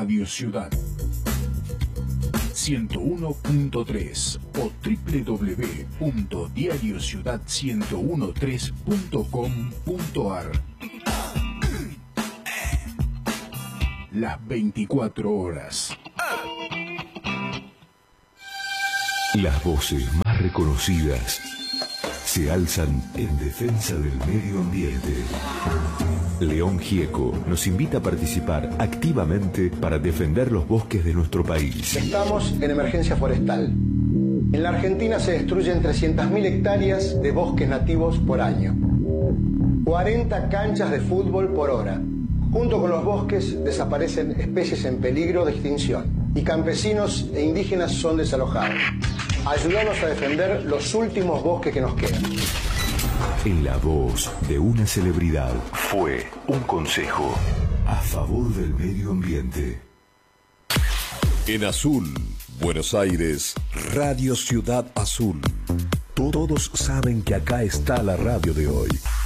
Radio Ciudad 101.3 o www.diariociudad1013.com.ar. Las 24 horas. Las voces más reconocidas se alzan en defensa del medio ambiente. León Gieco nos invita a participar activamente para defender los bosques de nuestro país. Estamos en emergencia forestal. En la Argentina se destruyen 300.000 hectáreas de bosques nativos por año. 40 canchas de fútbol por hora. Junto con los bosques desaparecen especies en peligro de extinción y campesinos e indígenas son desalojados. Ayúdanos a defender los últimos bosques que nos quedan. En la voz de una celebridad fue un consejo a favor del medio ambiente. En Azul, Buenos Aires, Radio Ciudad Azul. Todos saben que acá está la radio de hoy.